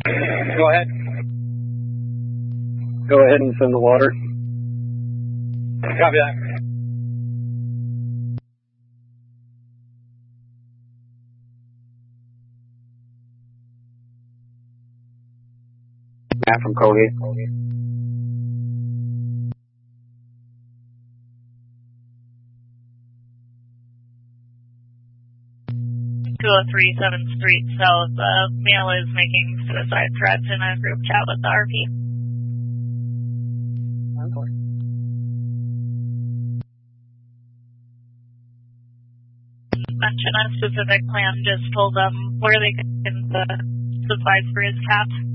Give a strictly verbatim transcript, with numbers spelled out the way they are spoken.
Go ahead. Go ahead and send the water. Copy that. Matt from Colgate. two oh three seventh Street South. Uh, male is making suicide threats in a group chat with the R P. Mention a specific plan, just told them where they could get the supplies for his cat.